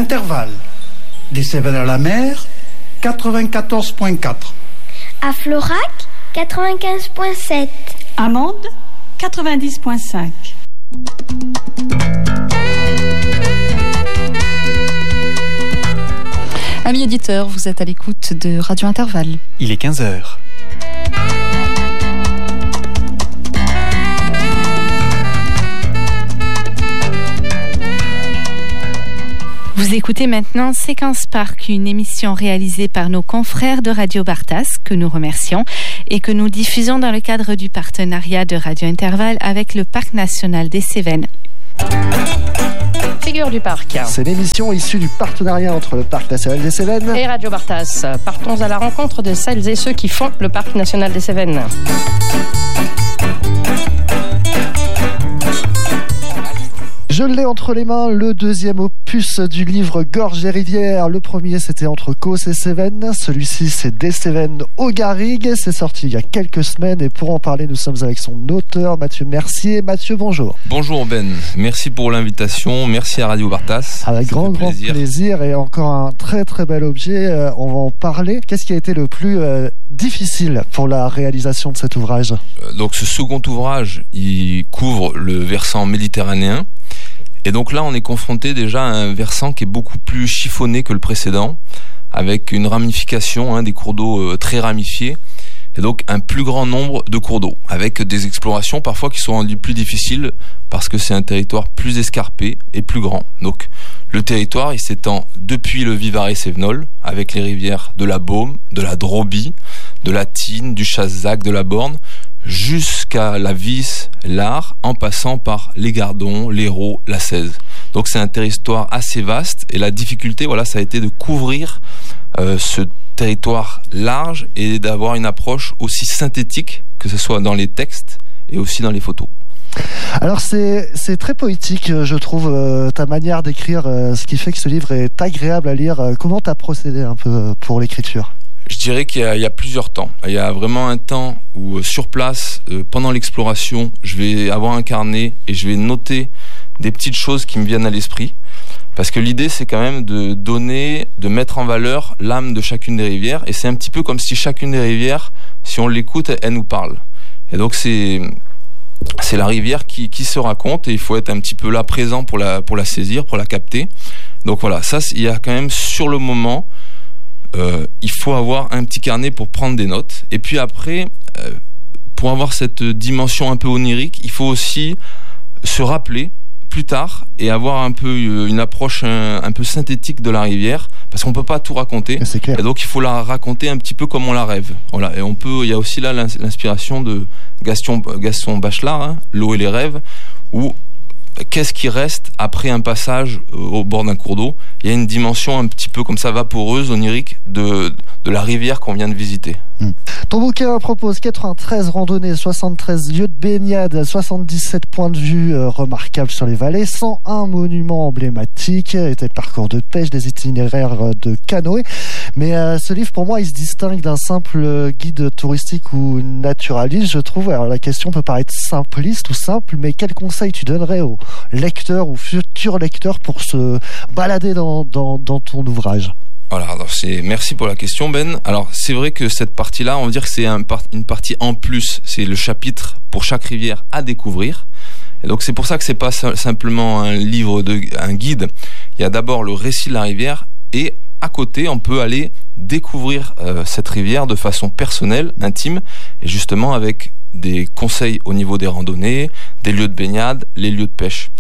Intervalle. Des Cévennes à la mer, 94.4. À Florac, 95.7. À Mende, 90.5. Amis auditeurs, vous êtes à l'écoute de Radio Intervalle. Il est 15h. Vous écoutez maintenant Séquence Parc, une émission réalisée par nos confrères de Radio Bartas, que nous remercions, et que nous diffusons dans le cadre du partenariat de Radio Intervalle avec le Parc national des Cévennes. Figure du parc. C'est l'émission issue du partenariat entre le Parc national des Cévennes et Radio Bartas. Partons à la rencontre de celles et ceux qui font le Parc national des Cévennes. Je l'ai entre les mains, le deuxième opus du livre Gorges et Rivières. Le premier, c'était entre Causse et Cévennes. Celui-ci, c'est Des Cévennes au Garrigue. C'est sorti il y a quelques semaines et pour en parler, nous sommes avec son auteur, Mathieu Mercier. Mathieu, bonjour. Bonjour Ben, merci pour l'invitation, merci à Radio Bartas. Avec grand plaisir et encore un très très bel objet, on va en parler. Qu'est-ce qui a été le plus difficile pour la réalisation de cet ouvrage ? Donc ce second ouvrage, il couvre le versant méditerranéen. Et donc là, on est confronté déjà à un versant qui est beaucoup plus chiffonné que le précédent, avec une ramification, des cours d'eau très ramifiés, et donc un plus grand nombre de cours d'eau, avec des explorations parfois qui sont rendues plus difficiles, parce que c'est un territoire plus escarpé et plus grand. Donc le territoire, il s'étend depuis le Vivarais-Sévenol, avec les rivières de la Baume, de la Drobie, de la Tine, du Chassac, de la Borne, jusqu'à la Vis, l'Ar, en passant par les Gardons, l'Hérault, la Cèze. Donc c'est un territoire assez vaste et la difficulté, ça a été de couvrir ce territoire large et d'avoir une approche aussi synthétique, que ce soit dans les textes et aussi dans les photos. Alors c'est très poétique, je trouve, ta manière d'écrire, ce qui fait que ce livre est agréable à lire. Comment tu as procédé un peu pour l'écriture ? Je dirais qu'il y a plusieurs temps. Il y a vraiment un temps où sur place, pendant l'exploration, je vais avoir un carnet et je vais noter des petites choses qui me viennent à l'esprit. Parce que l'idée, c'est quand même de mettre en valeur l'âme de chacune des rivières. Et c'est un petit peu comme si chacune des rivières, si on l'écoute, elle nous parle. Et donc c'est la rivière qui se raconte et il faut être un petit peu là présent pour la saisir, pour la capter. Donc voilà, ça, il y a quand même sur le moment... il faut avoir un petit carnet pour prendre des notes. Et puis après, pour avoir cette dimension un peu onirique, il faut aussi se rappeler plus tard et avoir un peu une approche un peu synthétique de la rivière, parce qu'on peut pas tout raconter. C'est clair. Et donc il faut la raconter un petit peu comme on la rêve. Voilà. Et il y a aussi là l'inspiration de Gaston Bachelard, L'eau et les rêves, où qu'est-ce qui reste après un passage au bord d'un cours d'eau ? Il y a une dimension un petit peu comme ça vaporeuse, onirique de la rivière qu'on vient de visiter. Ton bouquin propose 93 randonnées, 73 lieux de baignade, 77 points de vue remarquables sur les vallées, 101 monuments emblématiques, des parcours de pêche, des itinéraires de canoë. Mais ce livre, pour moi, il se distingue d'un simple guide touristique ou naturaliste, je trouve. Alors la question peut paraître simpliste ou simple, mais quel conseil tu donnerais aux lecteurs ou futurs lecteurs pour se balader dans ton ouvrage ? Voilà, alors merci pour la question Ben. Alors c'est vrai que cette partie-là, on va dire que c'est une partie en plus, c'est le chapitre pour chaque rivière à découvrir. Et donc c'est pour ça que c'est pas simplement un livre, un guide. Il y a d'abord le récit de la rivière et à côté on peut aller découvrir cette rivière de façon personnelle, intime, et justement avec des conseils au niveau des randonnées, des lieux de baignade, les lieux de pêche.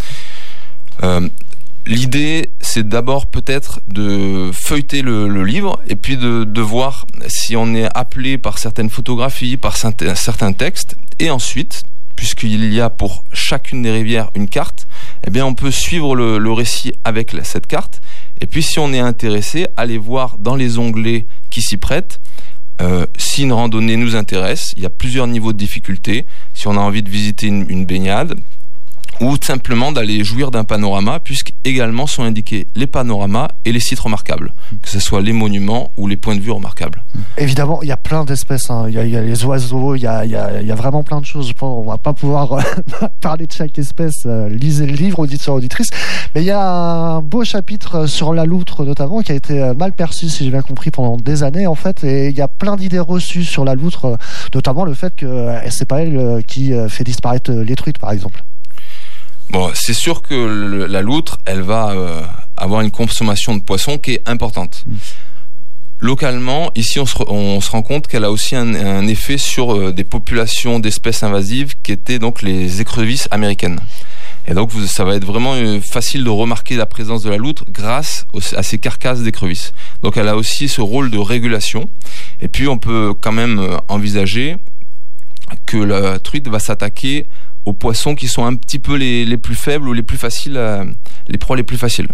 L'idée, c'est d'abord peut-être de feuilleter le livre et puis de voir si on est appelé par certaines photographies, par certains textes. Et ensuite, puisqu'il y a pour chacune des rivières une carte, eh bien on peut suivre le récit avec cette carte. Et puis si on est intéressé, aller voir dans les onglets qui s'y prêtent. Si une randonnée nous intéresse, il y a plusieurs niveaux de difficulté. Si on a envie de visiter une baignade, ou simplement d'aller jouir d'un panorama, puisqu'également sont indiqués les panoramas et les sites remarquables, que ce soit les monuments ou les points de vue remarquables. Évidemment, il y a plein d'espèces, hein. Il y a les oiseaux, il y a vraiment plein de choses. On va pas pouvoir parler de chaque espèce. Lisez le livre, auditeurs, auditrices. Mais il y a un beau chapitre sur la loutre, notamment, qui a été mal perçu, si j'ai bien compris, pendant des années, en fait. Et il y a plein d'idées reçues sur la loutre, notamment le fait que c'est pas elle qui fait disparaître les truites, par exemple. Bon, c'est sûr que la loutre, elle va avoir une consommation de poissons qui est importante. Localement, ici, on se rend compte qu'elle a aussi un effet sur des populations d'espèces invasives qui étaient donc les écrevisses américaines. Et donc, ça va être vraiment facile de remarquer la présence de la loutre grâce à ces carcasses d'écrevisses. Donc, elle a aussi ce rôle de régulation. Et puis, on peut quand même envisager que la truite va s'attaquer aux poissons qui sont un petit peu les plus faibles ou les plus faciles, les proies les plus faciles.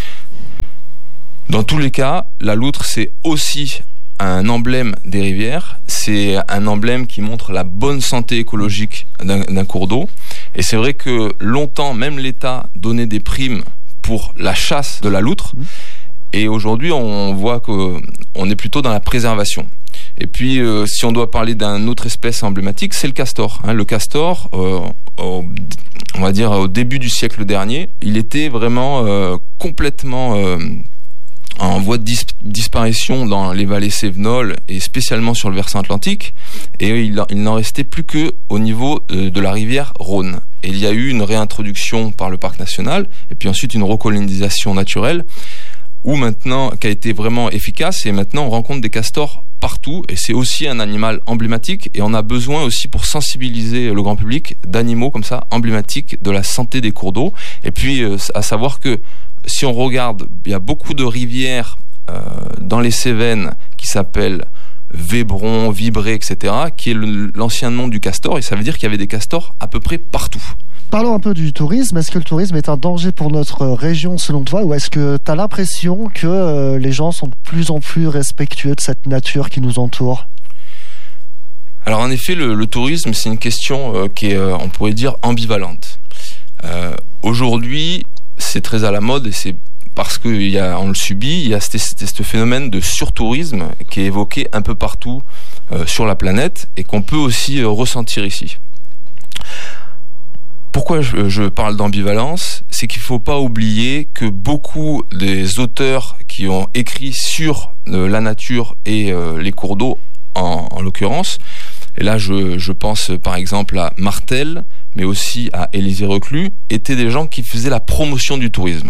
Dans tous les cas, la loutre, c'est aussi un emblème des rivières, c'est un emblème qui montre la bonne santé écologique d'un cours d'eau. Et c'est vrai que longtemps, même l'État donnait des primes pour la chasse de la loutre. Et aujourd'hui, on voit qu'on est plutôt dans la préservation. Et puis, si on doit parler d'une autre espèce emblématique, c'est le castor. Le castor, on va dire au début du siècle dernier, il était vraiment complètement en voie de disparition dans les vallées cévenoles et spécialement sur le versant atlantique. Et il n'en restait plus que au niveau de la rivière Rhône. Et il y a eu une réintroduction par le parc national et puis ensuite une recolonisation naturelle qui a été vraiment efficace, et maintenant on rencontre des castors partout, et c'est aussi un animal emblématique, et on a besoin aussi, pour sensibiliser le grand public, d'animaux comme ça emblématiques de la santé des cours d'eau. Et puis à savoir que si on regarde, il y a beaucoup de rivières dans les Cévennes qui s'appellent Vébron, Vibré, etc., qui est l'ancien nom du castor, et ça veut dire qu'il y avait des castors à peu près partout. Parlons un peu du tourisme. Est-ce que le tourisme est un danger pour notre région selon toi, ou est-ce que tu as l'impression que les gens sont de plus en plus respectueux de cette nature qui nous entoure ? Alors en effet, le tourisme, c'est une question qui est, on pourrait dire, ambivalente. Aujourd'hui, c'est très à la mode, et c'est parce qu'on le subit, il y a ce phénomène de surtourisme qui est évoqué un peu partout sur la planète et qu'on peut aussi ressentir ici. Pourquoi je parle d'ambivalence ? C'est qu'il ne faut pas oublier que beaucoup des auteurs qui ont écrit sur la nature et les cours d'eau, en l'occurrence, et là je pense par exemple à Martel, mais aussi à Élisée Reclus, étaient des gens qui faisaient la promotion du tourisme.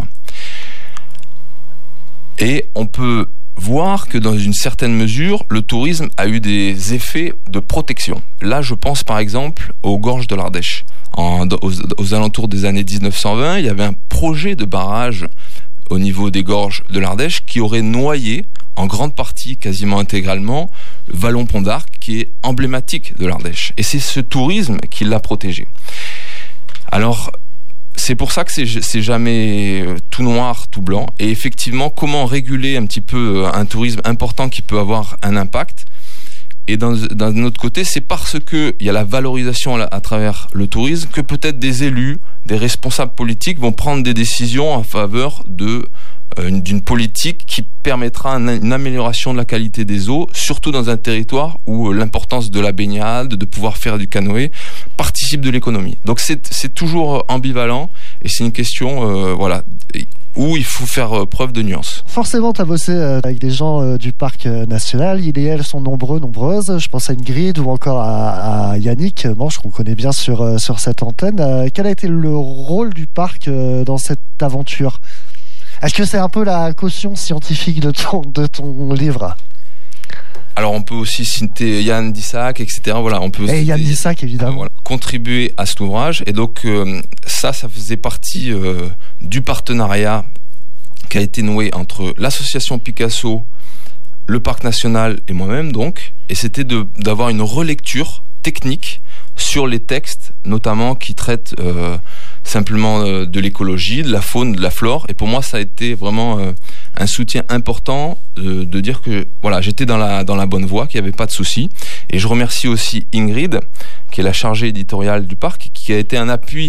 Et on peut voir que dans une certaine mesure, le tourisme a eu des effets de protection. Là, je pense par exemple aux gorges de l'Ardèche. Aux alentours des années 1920, il y avait un projet de barrage au niveau des gorges de l'Ardèche qui aurait noyé en grande partie, quasiment intégralement, Vallon-Pont d'Arc, qui est emblématique de l'Ardèche. Et c'est ce tourisme qui l'a protégé. Alors, c'est pour ça que c'est jamais tout noir, tout blanc. Et effectivement, comment réguler un petit peu un tourisme important qui peut avoir un impact ? Et d'un autre côté, c'est parce que il y a la valorisation à travers le tourisme que peut-être des élus, des responsables politiques vont prendre des décisions en faveur d'une politique qui permettra une amélioration de la qualité des eaux, surtout dans un territoire où l'importance de la baignade, de pouvoir faire du canoë, participe de l'économie. Donc c'est toujours ambivalent, et c'est une question où il faut faire preuve de nuance. Forcément, tu as bossé avec des gens du parc national. Ils et elles sont nombreuses. Je pense à Ingrid ou encore à Yannick Manche, qu'on connaît bien sur cette antenne. Quel a été le rôle du parc dans cette aventure ? Est-ce que c'est un peu la caution scientifique de ton livre ? Alors on peut aussi citer Yann Dissac, etc. Voilà, on peut. Et Yann Dissac, évidemment. Contribuer à cet ouvrage. Et donc ça faisait partie du partenariat qui a été noué entre l'association Picasso, le parc national et moi-même donc. Et c'était d'avoir une relecture technique sur les textes, notamment qui traitent simplement de l'écologie, de la faune, de la flore. Et pour moi, ça a été vraiment un soutien important de dire que voilà, j'étais dans la bonne voie, qu'il n'y avait pas de souci. Et je remercie aussi Ingrid, qui est la chargée éditoriale du parc, qui a été un appui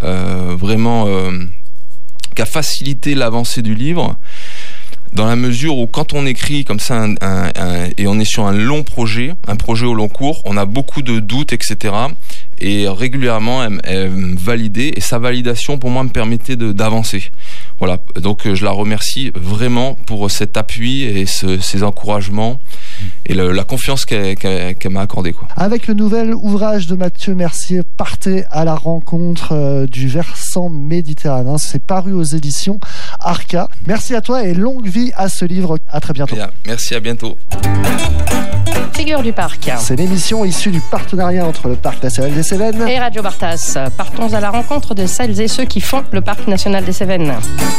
vraiment qui a facilité l'avancée du livre, dans la mesure où quand on écrit comme ça et on est sur un long projet, un projet au long cours, on a beaucoup de doutes, etc. Et régulièrement, elle me validait, et sa validation pour moi me permettait d'avancer. Voilà, donc je la remercie vraiment pour cet appui et ces encouragements et la confiance qu'elle m'a accordée, quoi. Avec le nouvel ouvrage de Mathieu Mercier, Partez à la rencontre du versant méditerranéen, c'est paru aux éditions Arca. Merci à toi et longue vie à ce livre. À très bientôt. Bien, merci, à bientôt. Figure du parc. C'est l'émission issue du partenariat entre le Parc national des Cévennes Et Radio Bartas. Partons à la rencontre de celles et ceux qui font le Parc national des Cévennes.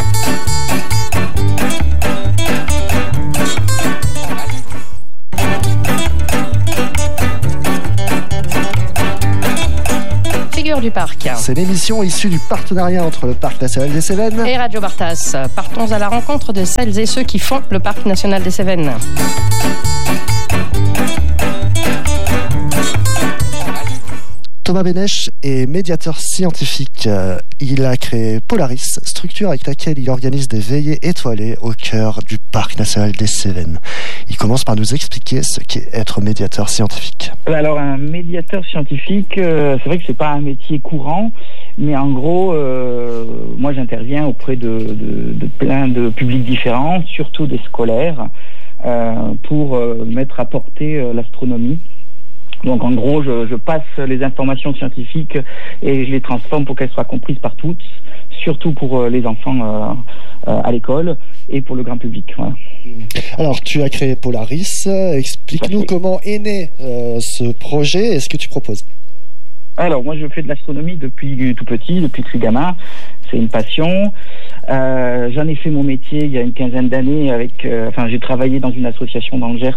Figure du parc. C'est l'émission issue du partenariat entre le Parc national des Cévennes Et Radio Bartas. Partons à la rencontre de celles et ceux qui font le Parc national des Cévennes. Thomas Bénèche est médiateur scientifique. Il a créé Polaris, structure avec laquelle il organise des veillées étoilées au cœur du Parc national des Cévennes. Il commence par nous expliquer ce qu'est être médiateur scientifique. Alors, un médiateur scientifique, c'est vrai que c'est pas un métier courant, mais en gros, moi j'interviens auprès de plein de publics différents, surtout des scolaires, pour mettre à portée l'astronomie. Donc en gros, je passe les informations scientifiques et je les transforme pour qu'elles soient comprises par tous, surtout pour les enfants à l'école et pour le grand public. Voilà. Alors tu as créé Polaris, explique-nous comment est né ce projet et ce que tu proposes. Alors moi je fais de l'astronomie depuis tout petit, depuis que je suis gamin, c'est une passion. J'en ai fait mon métier il y a une quinzaine d'années j'ai travaillé dans une association dans le Gers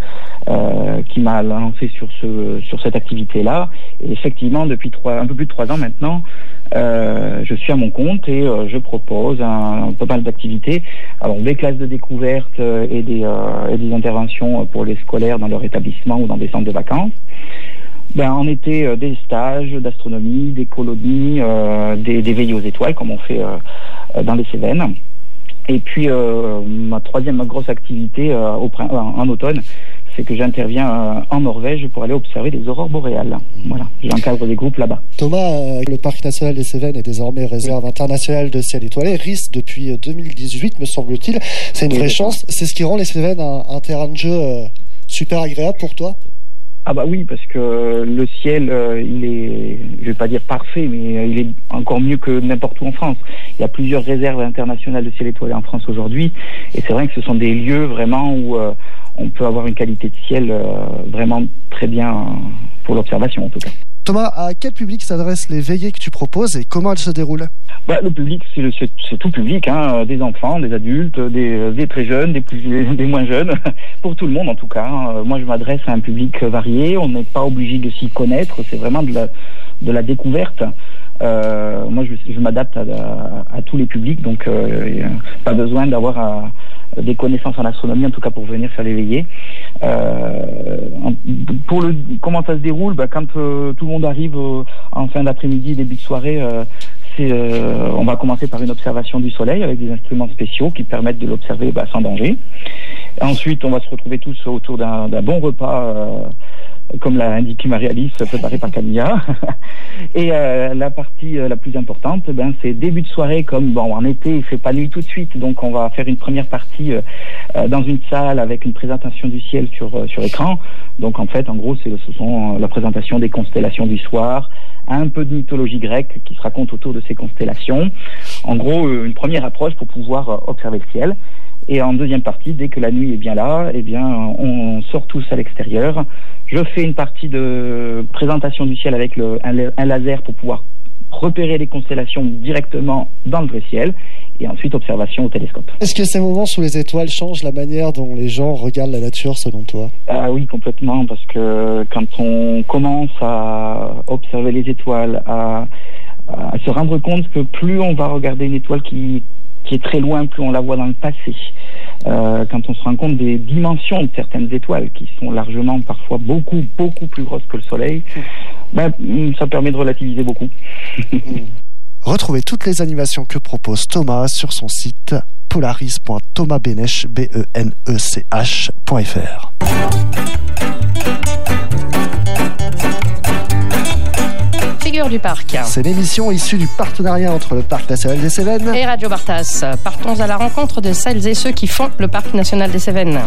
qui m'a lancé sur cette activité-là. Et effectivement, depuis un peu plus de 3 ans maintenant, je suis à mon compte et je propose pas mal d'activités. Alors des classes de découverte et des interventions pour les scolaires dans leur établissement ou dans des centres de vacances. En été, des stages d'astronomie, des colonies, des veillées aux étoiles, comme on fait dans les Cévennes. Et puis, ma grosse activité en automne, c'est que j'interviens en Norvège pour aller observer les aurores boréales. Voilà, j'encadre des groupes là-bas. Thomas, le Parc national des Cévennes est désormais réserve internationale de ciel étoilé, RIS depuis 2018, me semble-t-il. C'est une vraie chance. C'est ce qui rend les Cévennes un terrain de jeu super agréable pour toi ? Ah bah oui, parce que le ciel, il est, je vais pas dire parfait, mais il est encore mieux que n'importe où en France. Il y a plusieurs réserves internationales de ciel étoilé en France aujourd'hui, et c'est vrai que ce sont des lieux vraiment où on peut avoir une qualité de ciel vraiment très bien pour l'observation en tout cas. Thomas, à quel public s'adressent les veillées que tu proposes et comment elles se déroulent ? Le public, c'est tout public, hein, des enfants, des adultes, des très jeunes, des moins jeunes, pour tout le monde en tout cas. Moi, je m'adresse à un public varié, on n'est pas obligé de s'y connaître, c'est vraiment de la découverte. Moi, je m'adapte à tous les publics, donc pas besoin d'avoir des connaissances en astronomie, en tout cas pour venir faire les veillées. Comment ça se déroule, quand tout le monde arrive en fin d'après-midi, début de soirée, on va commencer par une observation du soleil avec des instruments spéciaux qui permettent de l'observer sans danger. Ensuite, on va se retrouver tous autour d'un bon repas, comme l'a indiqué Marie-Alice, préparé par Camilla. Et la partie la plus importante, c'est début de soirée, comme en été, il fait pas nuit tout de suite, donc on va faire une première partie dans une salle avec une présentation du ciel sur écran. Donc en fait, en gros, ce sont la présentation des constellations du soir, un peu de mythologie grecque qui se raconte autour de ces constellations. En gros, une première approche pour pouvoir observer le ciel. Et en deuxième partie, dès que la nuit est bien là, on sort tous à l'extérieur. Je fais une partie de présentation du ciel avec un laser pour pouvoir repérer les constellations directement dans le vrai ciel. Et ensuite, observation au télescope. Est-ce que ces moments sous les étoiles changent la manière dont les gens regardent la nature, selon toi ? Ah oui, complètement, parce que quand on commence à observer les étoiles, à se rendre compte que plus on va regarder une étoile qui est très loin, plus on la voit dans le passé. Quand on se rend compte des dimensions de certaines étoiles, qui sont largement, parfois, beaucoup, beaucoup plus grosses que le Soleil, ça permet de relativiser beaucoup. Retrouvez toutes les animations que propose Thomas sur son site polaris.thomasbenech.fr. Figure du parc. C'est l'émission issue du partenariat entre le Parc national des Cévennes et Radio Bartas. Partons à la rencontre de celles et ceux qui font le Parc national des Cévennes.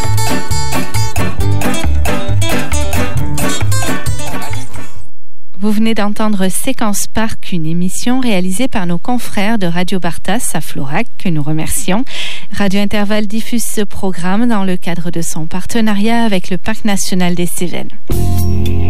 Vous venez d'entendre Séquence Parc, une émission réalisée par nos confrères de Radio Bartas à Florac, que nous remercions. Radio Intervalle diffuse ce programme dans le cadre de son partenariat avec le Parc national des Cévennes.